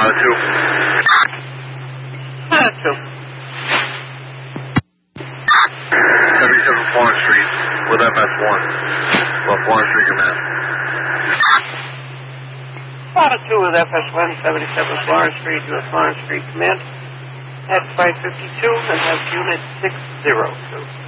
Monitor 2. Monitor 77 Florence Street with FS1. Well, Florence Street Command. 2. Monitor 2 with FS1, 77 Florence Street, U.S. Florence Street Command. At 552 and have unit 602.